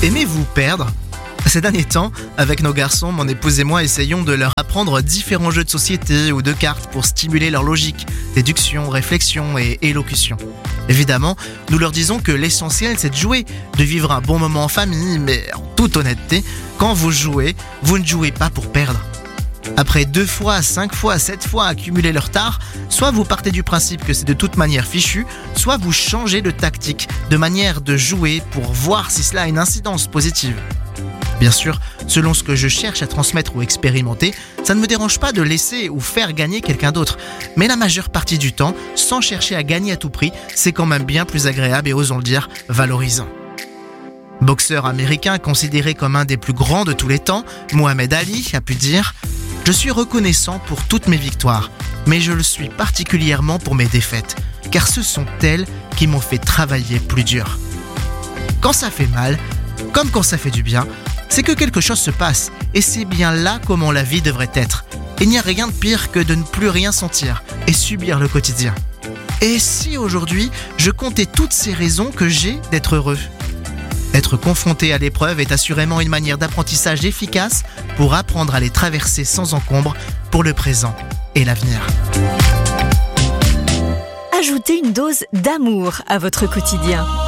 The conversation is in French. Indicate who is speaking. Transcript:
Speaker 1: Aimez-vous perdre ? Ces derniers temps, avec nos garçons, mon épouse et moi essayons de leur apprendre différents jeux de société ou de cartes pour stimuler leur logique, déduction, réflexion et élocution. Évidemment, nous leur disons que l'essentiel c'est de jouer, de vivre un bon moment en famille, mais en toute honnêteté, quand vous jouez, vous ne jouez pas pour perdre. Après 2 fois, 5 fois, 7 fois accumuler le retard, soit vous partez du principe que c'est de toute manière fichu, soit vous changez de tactique, de manière de jouer pour voir si cela a une incidence positive. Bien sûr, selon ce que je cherche à transmettre ou expérimenter, ça ne me dérange pas de laisser ou faire gagner quelqu'un d'autre. Mais la majeure partie du temps, sans chercher à gagner à tout prix, c'est quand même bien plus agréable et, osons le dire, valorisant. Boxeur américain considéré comme un des plus grands de tous les temps, Mohamed Ali a pu dire « Je suis reconnaissant pour toutes mes victoires, mais je le suis particulièrement pour mes défaites, car ce sont elles qui m'ont fait travailler plus dur. » Quand ça fait mal, comme quand ça fait du bien, c'est que quelque chose se passe, et c'est bien là comment la vie devrait être. Il n'y a rien de pire que de ne plus rien sentir et subir le quotidien. Et si aujourd'hui, je comptais toutes ces raisons que j'ai d'être heureux ? Être confronté à l'épreuve est assurément une manière d'apprentissage efficace pour apprendre à les traverser sans encombre pour le présent et l'avenir.
Speaker 2: Ajoutez une dose d'amour à votre quotidien.